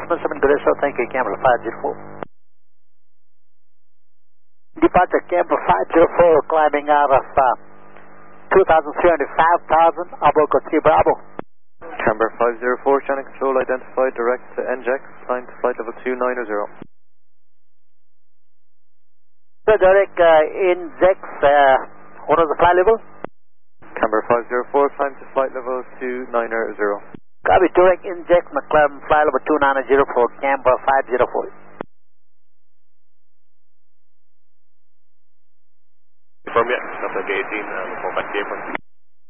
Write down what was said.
Gentlemen, 7 good sir, thank you, camera 504. Departure camera 504, climbing out of 2,305,000, Aboco 3 Bravo. Camber 504, channel control identified, direct to NJAX, climb to flight level 290. So direct NJAX, what was the flight level? Camber 504, climb to flight level 290. Copy, direct NJAX, McLaren, flight level 290 for Camber 504. Confirm yet, Delta 18, report back to you.